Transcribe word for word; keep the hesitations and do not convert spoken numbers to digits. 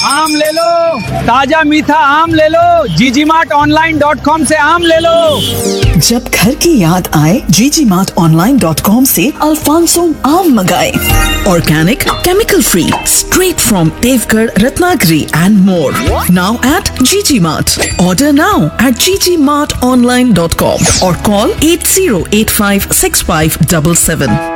आम ले लो, ताजा मीठा आम ले लो, जीजी मार्ट ऑनलाइन डॉट कॉम से आम ले लो। जब घर की याद आए जीजी मार्ट ऑनलाइन डॉट कॉम से अल्फांसो आम मंगाए। Organic, chemical free, straight from Deogarh, Ratnagiri and more. Now at जीजी mart. Order now at ji G mart online dot com और call at zero eight five six five seven seven.